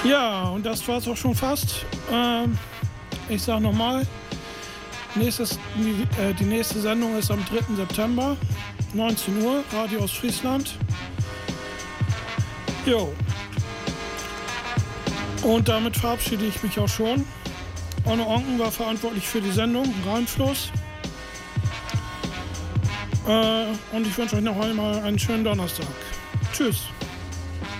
Ja, und das war's auch schon fast. Ich sag nochmal, die nächste Sendung ist am 3. September, 19 Uhr, Radio aus Friesland. Jo. Und damit verabschiede ich mich auch schon. Onno Onken war verantwortlich für die Sendung, Rheinfluss. Und ich wünsche euch noch einmal einen schönen Donnerstag. Tschüss.